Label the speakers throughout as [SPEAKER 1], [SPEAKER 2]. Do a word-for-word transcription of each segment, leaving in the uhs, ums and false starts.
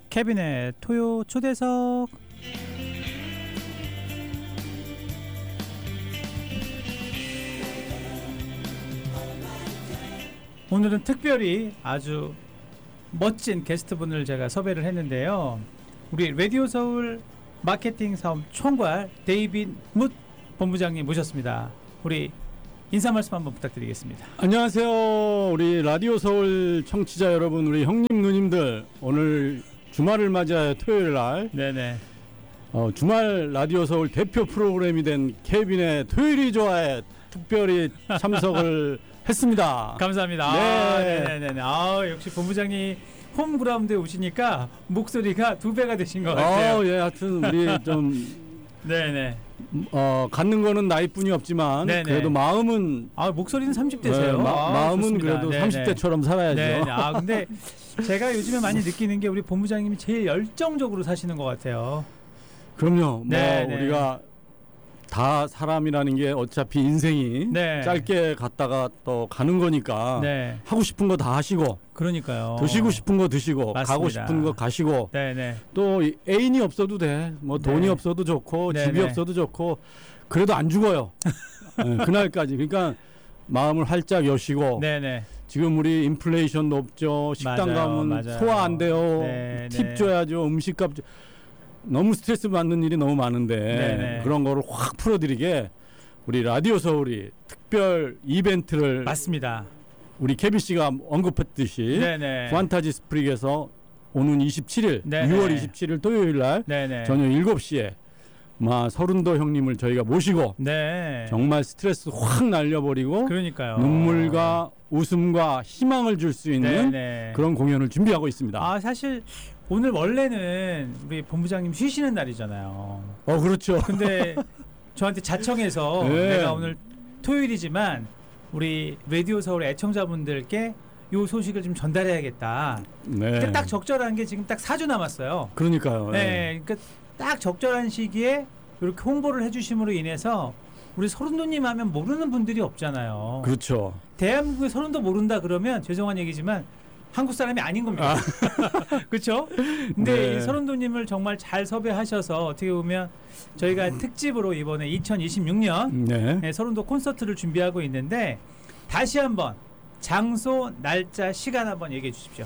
[SPEAKER 1] 케빈의 토요 초대석. 오늘은 특별히 아주 멋진 게스트분을 제가 섭외를 했는데요. 우리 라디오 서울 마케팅 사업 총괄 데이빗 묻 본부장님 모셨습니다. 우리 인사 말씀 한번 부탁드리겠습니다.
[SPEAKER 2] 안녕하세요. 우리 라디오 서울 청취자 여러분, 우리 형님 누님들, 오늘 주말을 맞이하여 토요일 날
[SPEAKER 1] 네네.
[SPEAKER 2] 어, 주말 라디오 서울 대표 프로그램이 된 케빈의 토요일이 좋아에 특별히 참석을 했습니다.
[SPEAKER 1] 감사합니다.
[SPEAKER 2] 네.
[SPEAKER 1] 아, 네네네. 아, 역시 본부장님 홈그라운드에 오시니까 목소리가 두 배가 되신 것 같아요.
[SPEAKER 2] 어, 예, 하여튼 우리 좀
[SPEAKER 1] 네네.
[SPEAKER 2] 어, 갖는 거는 나이뿐이 없지만
[SPEAKER 1] 네네.
[SPEAKER 2] 그래도 마음은
[SPEAKER 1] 아, 목소리는 삼십 대세요.
[SPEAKER 2] 네, 마,
[SPEAKER 1] 아,
[SPEAKER 2] 마음은
[SPEAKER 1] 좋습니다.
[SPEAKER 2] 그래도
[SPEAKER 1] 네네.
[SPEAKER 2] 삼십 대처럼 살아야죠.
[SPEAKER 1] 네네. 아, 근데 제가 요즘에 많이 느끼는 게 우리 본부장님이 제일 열정적으로 사시는 것 같아요.
[SPEAKER 2] 그럼요.
[SPEAKER 1] 네,
[SPEAKER 2] 뭐
[SPEAKER 1] 네.
[SPEAKER 2] 우리가 다 사람이라는 게 어차피 인생이
[SPEAKER 1] 네.
[SPEAKER 2] 짧게 갔다가 또 가는 거니까
[SPEAKER 1] 네.
[SPEAKER 2] 하고 싶은 거 다 하시고
[SPEAKER 1] 그러니까요.
[SPEAKER 2] 드시고 싶은 거 드시고
[SPEAKER 1] 맞습니다.
[SPEAKER 2] 가고 싶은 거 가시고
[SPEAKER 1] 네네.
[SPEAKER 2] 또 애인이 없어도 돼. 뭐 돈이
[SPEAKER 1] 네.
[SPEAKER 2] 없어도 좋고
[SPEAKER 1] 네,
[SPEAKER 2] 집이
[SPEAKER 1] 네.
[SPEAKER 2] 없어도 좋고 그래도 안 죽어요. 네, 그날까지. 그러니까 마음을 활짝 여시고
[SPEAKER 1] 네네.
[SPEAKER 2] 지금 우리 인플레이션 높죠. 식당
[SPEAKER 1] 맞아요,
[SPEAKER 2] 가면
[SPEAKER 1] 맞아요.
[SPEAKER 2] 소화 안 돼요.
[SPEAKER 1] 네,
[SPEAKER 2] 팁
[SPEAKER 1] 네.
[SPEAKER 2] 줘야죠. 음식값 줘. 너무 스트레스 받는 일이 너무 많은데
[SPEAKER 1] 네네.
[SPEAKER 2] 그런 거를 확 풀어드리게 우리 라디오 서울이 특별 이벤트를
[SPEAKER 1] 맞습니다.
[SPEAKER 2] 우리 케빈 씨가 언급했듯이
[SPEAKER 1] 네네.
[SPEAKER 2] 판타지 스프릭에서 오는 이십칠 일
[SPEAKER 1] 네네.
[SPEAKER 2] 유월 이십칠 일 토요일 날
[SPEAKER 1] 네네.
[SPEAKER 2] 저녁 일곱 시에 마 서른도 형님을 저희가 모시고
[SPEAKER 1] 네.
[SPEAKER 2] 정말 스트레스 확 날려버리고
[SPEAKER 1] 그러니까요.
[SPEAKER 2] 눈물과 웃음과 희망을 줄 수 있는
[SPEAKER 1] 네네.
[SPEAKER 2] 그런 공연을 준비하고 있습니다.
[SPEAKER 1] 아, 사실 오늘 원래는 우리 본부장님 쉬시는 날이잖아요.
[SPEAKER 2] 어 그렇죠.
[SPEAKER 1] 근데 저한테 자청해서
[SPEAKER 2] 네.
[SPEAKER 1] 내가 오늘 토요일이지만 우리 라디오 서울 애청자분들께 요 소식을 좀 전달해야겠다.
[SPEAKER 2] 네.
[SPEAKER 1] 근데 딱 적절한 게 지금 딱 사 주 남았어요.
[SPEAKER 2] 그러니까요.
[SPEAKER 1] 네, 그러니까 딱 적절한 시기에 이렇게 홍보를 해주심으로 인해서 우리 서른도님 하면 모르는 분들이 없잖아요.
[SPEAKER 2] 그렇죠.
[SPEAKER 1] 대한민국의 서른도 모른다 그러면 죄송한 얘기지만 한국 사람이 아닌 겁니다. 아. 그렇죠? 근데
[SPEAKER 2] 네.
[SPEAKER 1] 이 서른도님을 정말 잘 섭외하셔서 어떻게 보면 저희가 특집으로 이번에 이천이십육 년
[SPEAKER 2] 네.
[SPEAKER 1] 네, 서른도 콘서트를 준비하고 있는데 다시 한번 장소, 날짜, 시간 한번 얘기해 주십시오.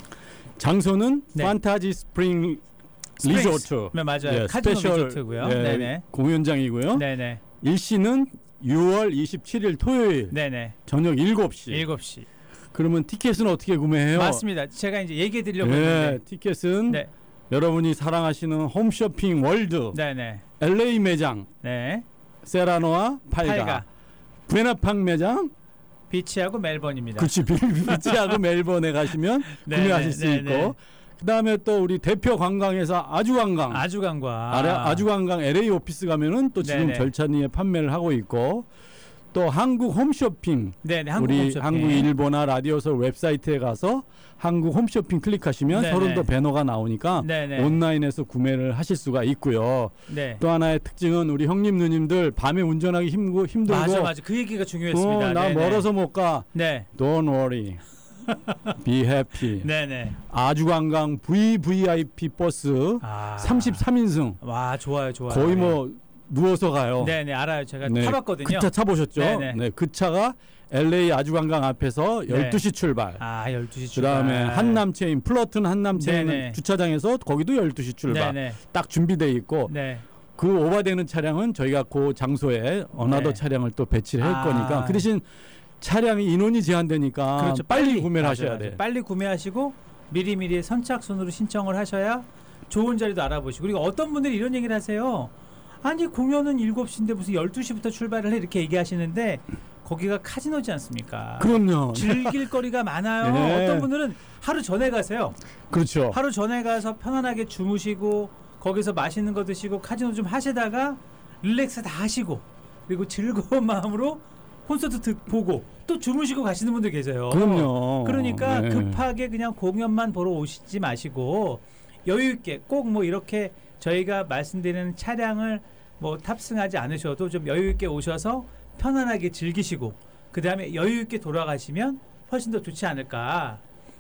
[SPEAKER 2] 장소는
[SPEAKER 1] 네.
[SPEAKER 2] 판타지 스프링
[SPEAKER 1] 스프링스.
[SPEAKER 2] 리조트.
[SPEAKER 1] 네, 맞아요.
[SPEAKER 2] 예,
[SPEAKER 1] 카지노
[SPEAKER 2] 스페셜,
[SPEAKER 1] 리조트고요.
[SPEAKER 2] 예,
[SPEAKER 1] 네네.
[SPEAKER 2] 공연장이고요.
[SPEAKER 1] 네네.
[SPEAKER 2] 일시는 유월 이십칠 일 토요일
[SPEAKER 1] 네네.
[SPEAKER 2] 저녁 일곱 시.
[SPEAKER 1] 일곱 시.
[SPEAKER 2] 그러면 티켓은 어떻게 구매해요?
[SPEAKER 1] 맞습니다. 제가 이제 얘기해 드리려고
[SPEAKER 2] 네,
[SPEAKER 1] 했는데.
[SPEAKER 2] 티켓은
[SPEAKER 1] 네.
[SPEAKER 2] 여러분이 사랑하시는 홈쇼핑 월드
[SPEAKER 1] 네네.
[SPEAKER 2] 엘에이 매장
[SPEAKER 1] 네.
[SPEAKER 2] 세라노와 팔가,
[SPEAKER 1] 팔가.
[SPEAKER 2] 브레나팡 매장
[SPEAKER 1] 비치하고 멜번입니다.
[SPEAKER 2] 그렇지 비치하고 멜번에 가시면
[SPEAKER 1] 네,
[SPEAKER 2] 구매하실
[SPEAKER 1] 네,
[SPEAKER 2] 수
[SPEAKER 1] 네,
[SPEAKER 2] 있고
[SPEAKER 1] 네.
[SPEAKER 2] 그 다음에 또 우리 대표 관광회사 아주관광
[SPEAKER 1] 아주관광.
[SPEAKER 2] 아, 아주관광 엘에이 오피스 가면은 또 지금
[SPEAKER 1] 네네.
[SPEAKER 2] 절찬리에 판매를 하고 있고 또 한국 홈쇼핑
[SPEAKER 1] 네네. 한국
[SPEAKER 2] 우리
[SPEAKER 1] 홈쇼핑.
[SPEAKER 2] 한국 일보나 라디오서 웹사이트에 가서 한국 홈쇼핑 클릭하시면
[SPEAKER 1] 네네.
[SPEAKER 2] 서른도 배너가 나오니까
[SPEAKER 1] 네네.
[SPEAKER 2] 온라인에서 구매를 하실 수가 있고요.
[SPEAKER 1] 네.
[SPEAKER 2] 또 하나의 특징은 우리 형님 누님들 밤에 운전하기 힘고 힘들고
[SPEAKER 1] 맞아 맞아. 그 얘기가 중요했습니다.
[SPEAKER 2] 어, 나
[SPEAKER 1] 네네.
[SPEAKER 2] 멀어서 못 가.
[SPEAKER 1] 네.
[SPEAKER 2] Don't worry. Be happy.
[SPEAKER 1] 네네.
[SPEAKER 2] 아주관광 브이브이아이피 버스
[SPEAKER 1] 아.
[SPEAKER 2] 삼십삼 인승
[SPEAKER 1] 와 좋아요 좋아요.
[SPEAKER 2] 거의 뭐 누워서 가요.
[SPEAKER 1] 네네 알아요. 제가
[SPEAKER 2] 네,
[SPEAKER 1] 타봤거든요.
[SPEAKER 2] 그 차 타보셨죠?
[SPEAKER 1] 네네.
[SPEAKER 2] 네, 그 차가 엘에이 아주관광 앞에서
[SPEAKER 1] 네.
[SPEAKER 2] 열두 시 출발.
[SPEAKER 1] 아 열두 시
[SPEAKER 2] 그
[SPEAKER 1] 출발.
[SPEAKER 2] 다음에 한남체인 플러튼 한남체인
[SPEAKER 1] 네네.
[SPEAKER 2] 주차장에서 거기도 열두 시 출발.
[SPEAKER 1] 네네.
[SPEAKER 2] 딱 준비되어 있고
[SPEAKER 1] 네.
[SPEAKER 2] 그 오버되는 차량은 저희가 그 장소에 어나더
[SPEAKER 1] 네.
[SPEAKER 2] 차량을 또 배치를 할
[SPEAKER 1] 아.
[SPEAKER 2] 거니까 그 대신 차량이 인원이 제한되니까
[SPEAKER 1] 그렇죠.
[SPEAKER 2] 빨리, 구매를
[SPEAKER 1] 맞아요,
[SPEAKER 2] 하셔야
[SPEAKER 1] 맞아요.
[SPEAKER 2] 돼요.
[SPEAKER 1] 빨리 구매하시고 미리미리 선착순으로 신청을 하셔야 좋은 자리도 알아보시고 그리고 어떤 분들이 이런 얘기를 하세요. 아니 공연은 일곱 시인데 무슨 열두 시부터 출발을 해 이렇게 얘기하시는데 거기가 카지노지 않습니까?
[SPEAKER 2] 그럼요.
[SPEAKER 1] 즐길 거리가 많아요.
[SPEAKER 2] 네.
[SPEAKER 1] 어떤 분들은 하루 전에 가세요.
[SPEAKER 2] 그렇죠.
[SPEAKER 1] 하루 전에 가서 편안하게 주무시고 거기서 맛있는 거 드시고 카지노 좀 하시다가 릴렉스 다 하시고 그리고 즐거운 마음으로 콘서트 듣, 보고 또 주무시고 가시는 분들 계세요.
[SPEAKER 2] 그럼요.
[SPEAKER 1] 그러니까
[SPEAKER 2] 네.
[SPEAKER 1] 급하게 그냥 공연만 보러 오시지 마시고 여유 있게 꼭 뭐 이렇게 저희가 말씀드리는 차량을 뭐 탑승하지 않으셔도 좀 여유 있게 오셔서 편안하게 즐기시고 그 다음에 여유 있게 돌아가시면 훨씬 더 좋지 않을까.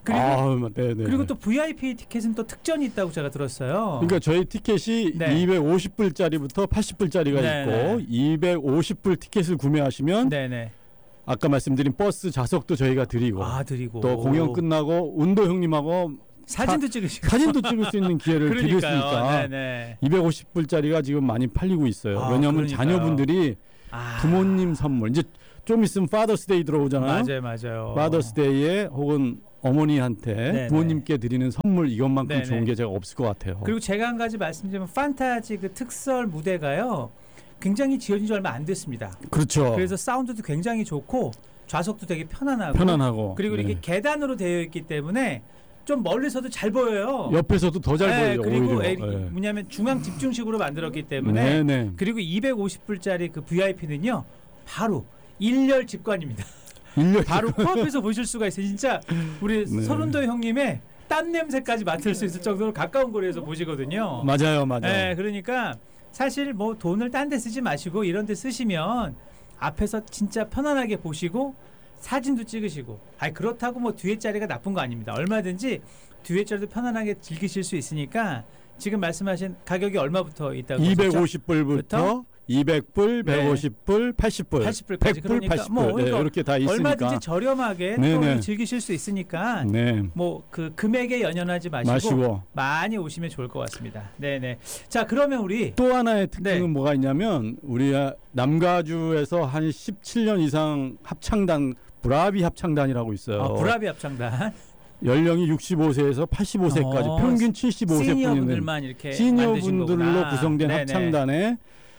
[SPEAKER 1] 그리고
[SPEAKER 2] 아, 네, 네.
[SPEAKER 1] 그리고 또 브이아이피 티켓은 또 특전이 있다고 제가 들었어요.
[SPEAKER 2] 그러니까 저희 티켓이
[SPEAKER 1] 네.
[SPEAKER 2] 이백오십 불짜리부터 팔십 불짜리가
[SPEAKER 1] 네,
[SPEAKER 2] 있고
[SPEAKER 1] 네.
[SPEAKER 2] 이백오십 불 티켓을 구매하시면
[SPEAKER 1] 네네.
[SPEAKER 2] 아까 말씀드린 버스 좌석도 저희가 드리고
[SPEAKER 1] 아 드리고
[SPEAKER 2] 또 공연 끝나고 운도 형님하고
[SPEAKER 1] 사진도 찍으시고
[SPEAKER 2] 사진도 찍을 수 있는 기회를
[SPEAKER 1] 그러니까요.
[SPEAKER 2] 드렸으니까
[SPEAKER 1] 네네.
[SPEAKER 2] 이백오십 불짜리가 지금 많이 팔리고 있어요.
[SPEAKER 1] 아,
[SPEAKER 2] 왜냐하면
[SPEAKER 1] 그러니까요.
[SPEAKER 2] 자녀분들이
[SPEAKER 1] 아.
[SPEAKER 2] 부모님 선물 이제 좀 있으면 파더스데이 들어오잖아요.
[SPEAKER 1] 맞아요, 맞아요.
[SPEAKER 2] 파더스데이에 혹은 어머니한테
[SPEAKER 1] 네네.
[SPEAKER 2] 부모님께 드리는 선물 이것만큼
[SPEAKER 1] 네네.
[SPEAKER 2] 좋은 게 제가 없을 것 같아요.
[SPEAKER 1] 그리고 제가 한 가지 말씀드리면 판타지 그 특설 무대가요 굉장히 지어진 지 얼마 안 됐습니다.
[SPEAKER 2] 그렇죠.
[SPEAKER 1] 그래서 사운드도 굉장히 좋고 좌석도 되게 편안하고
[SPEAKER 2] 편안하고
[SPEAKER 1] 그리고
[SPEAKER 2] 네.
[SPEAKER 1] 이게 계단으로 되어 있기 때문에 좀 멀리서도 잘 보여요.
[SPEAKER 2] 옆에서도 더 잘
[SPEAKER 1] 네,
[SPEAKER 2] 보여요.
[SPEAKER 1] 그리고
[SPEAKER 2] 오히려.
[SPEAKER 1] 에,
[SPEAKER 2] 네.
[SPEAKER 1] 뭐냐면 중앙 집중식으로 만들었기 때문에
[SPEAKER 2] 네, 네.
[SPEAKER 1] 그리고 이백오십 불짜리 그 브이아이피는요 바로 일렬 직관입니다.
[SPEAKER 2] 일렬
[SPEAKER 1] 바로 코앞에서 보실 수가 있어요. 진짜 우리
[SPEAKER 2] 네.
[SPEAKER 1] 서른도 형님의 땀 냄새까지 맡을 수 있을 정도로 가까운 거리에서 보시거든요.
[SPEAKER 2] 맞아요, 맞아요.
[SPEAKER 1] 네, 그러니까 사실 뭐 돈을 딴 데 쓰지 마시고 이런 데 쓰시면 앞에서 진짜 편안하게 보시고 사진도 찍으시고 아니 그렇다고 뭐 뒤에 자리가 나쁜 거 아닙니다. 얼마든지 뒤에 자리도 편안하게 즐기실 수 있으니까 지금 말씀하신 가격이 얼마부터 있다고
[SPEAKER 2] 이백오십 불부터 이백 불, 백오십 불, 팔십 불,
[SPEAKER 1] 팔십 불까지
[SPEAKER 2] 백 불,
[SPEAKER 1] 그러니까
[SPEAKER 2] 팔십 불
[SPEAKER 1] 뭐
[SPEAKER 2] 네,
[SPEAKER 1] 그러니까
[SPEAKER 2] 이렇게 다 있으니까
[SPEAKER 1] 얼마든지 저렴하게
[SPEAKER 2] 네네.
[SPEAKER 1] 또 즐기실 수 있으니까
[SPEAKER 2] 네.
[SPEAKER 1] 뭐 그 금액에 연연하지 마시고,
[SPEAKER 2] 마시고
[SPEAKER 1] 많이 오시면 좋을 것 같습니다. 네네. 자 그러면 우리
[SPEAKER 2] 또 하나의 특징은
[SPEAKER 1] 네.
[SPEAKER 2] 뭐가 있냐면 우리 남가주에서 한 십칠 년 이상 합창단 브라비 합창단이라고 있어요.
[SPEAKER 1] 아, 브라비 합창단
[SPEAKER 2] 연령이 육십오 세에서 팔십오 세까지
[SPEAKER 1] 어,
[SPEAKER 2] 평균 칠십오 세
[SPEAKER 1] 시니어
[SPEAKER 2] 분이는
[SPEAKER 1] 분들만 이렇게
[SPEAKER 2] 시니어
[SPEAKER 1] 만드신
[SPEAKER 2] 분들로
[SPEAKER 1] 거구나.
[SPEAKER 2] 구성된
[SPEAKER 1] 네네.
[SPEAKER 2] 합창단에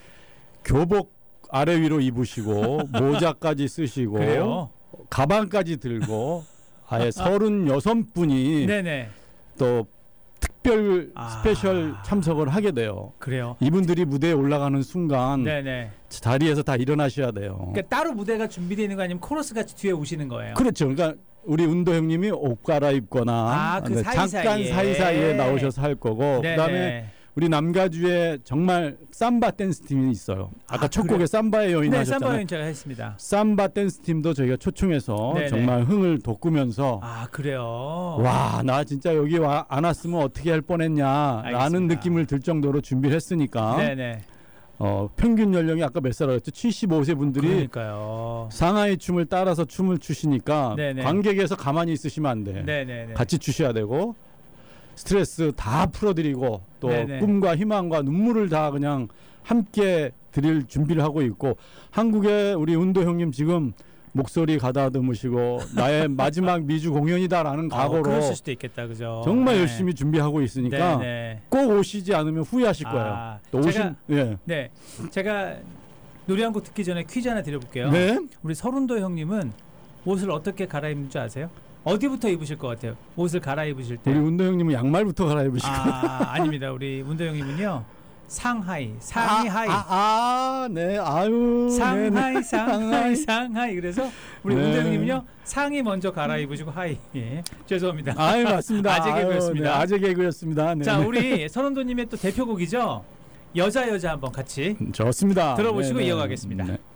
[SPEAKER 2] 교복 아래 위로 입으시고 모자까지 쓰시고
[SPEAKER 1] 그래요.
[SPEAKER 2] 가방까지 들고 아예 서른여섯 분이
[SPEAKER 1] 네네.
[SPEAKER 2] 또 특별
[SPEAKER 1] 아.
[SPEAKER 2] 스페셜 참석을 하게 돼요.
[SPEAKER 1] 그래요.
[SPEAKER 2] 이분들이 무대에 올라가는 순간
[SPEAKER 1] 네네.
[SPEAKER 2] 자리에서 다 일어나셔야 돼요.
[SPEAKER 1] 그러니까 따로 무대가 준비되어 있는 거 아니면 코러스 같이 뒤에 오시는 거예요.
[SPEAKER 2] 그렇죠. 그러니까 우리 운도 형님이 옷 갈아입거나
[SPEAKER 1] 아, 그
[SPEAKER 2] 네,
[SPEAKER 1] 사이사이에.
[SPEAKER 2] 잠깐 사이사이에 나오셔서 할 거고
[SPEAKER 1] 네네.
[SPEAKER 2] 그다음에 우리 남가주에 정말 삼바 댄스 팀이 있어요. 아까
[SPEAKER 1] 아,
[SPEAKER 2] 첫
[SPEAKER 1] 그래요?
[SPEAKER 2] 곡에 삼바의 여인
[SPEAKER 1] 네,
[SPEAKER 2] 하셨잖아요.
[SPEAKER 1] 삼바연 제가 했습니다.
[SPEAKER 2] 삼바 댄스 팀도 저희가 초청해서
[SPEAKER 1] 네네.
[SPEAKER 2] 정말 흥을 돋구면서
[SPEAKER 1] 아 그래요.
[SPEAKER 2] 와, 나 진짜 여기 와, 안 왔으면 어떻게 할 뻔했냐라는
[SPEAKER 1] 알겠습니다.
[SPEAKER 2] 느낌을 들 정도로 준비를 했으니까
[SPEAKER 1] 네네.
[SPEAKER 2] 어, 평균 연령이 아까 몇 살이었죠? 칠십오 세 분들이
[SPEAKER 1] 그러니까요.
[SPEAKER 2] 상하이 춤을 따라서 춤을 추시니까
[SPEAKER 1] 네네.
[SPEAKER 2] 관객에서 가만히 있으시면 안 돼.
[SPEAKER 1] 네네네.
[SPEAKER 2] 같이 추셔야 되고 스트레스 다 풀어드리고 또
[SPEAKER 1] 네네.
[SPEAKER 2] 꿈과 희망과 눈물을 다 그냥 함께 드릴 준비를 하고 있고 한국의 우리 운도 형님 지금 목소리 가다듬으시고 나의 마지막 미주 공연이다라는
[SPEAKER 1] 어,
[SPEAKER 2] 각오로
[SPEAKER 1] 그러실 수도 있겠다, 그죠?
[SPEAKER 2] 정말
[SPEAKER 1] 네.
[SPEAKER 2] 열심히 준비하고 있으니까
[SPEAKER 1] 네네.
[SPEAKER 2] 꼭 오시지 않으면 후회하실 거예요.
[SPEAKER 1] 아,
[SPEAKER 2] 또 오신
[SPEAKER 1] 제가
[SPEAKER 2] 예.
[SPEAKER 1] 네, 제가 노래 한 곡 듣기 전에 퀴즈 하나 드려볼게요.
[SPEAKER 2] 네.
[SPEAKER 1] 우리 서른도 형님은 옷을 어떻게 갈아입는 줄 아세요? 어디부터 입으실 것 같아요? 옷을 갈아입으실 때.
[SPEAKER 2] 우리 운도 형님은 양말부터 갈아입으시고.
[SPEAKER 1] 아, 아닙니다. 우리 운도 형님은요. 상하이, 상의 하이.
[SPEAKER 2] 아, 아, 네. 아유.
[SPEAKER 1] 상하이,
[SPEAKER 2] 네네.
[SPEAKER 1] 상하이, 상하이. 그래서 우리
[SPEAKER 2] 네.
[SPEAKER 1] 운도 형님은요. 상의 먼저 갈아입으시고 하이. 예. 죄송합니다.
[SPEAKER 2] 아유, 맞습니다.
[SPEAKER 1] 아재 개그였습니다.
[SPEAKER 2] 아유, 네, 아재 개그였습니다. 네.
[SPEAKER 1] 자, 우리 서른도님의 또 대표곡이죠. 여자 여자 한번 같이
[SPEAKER 2] 좋습니다.
[SPEAKER 1] 들어보시고
[SPEAKER 2] 네네.
[SPEAKER 1] 이어가겠습니다.
[SPEAKER 2] 네.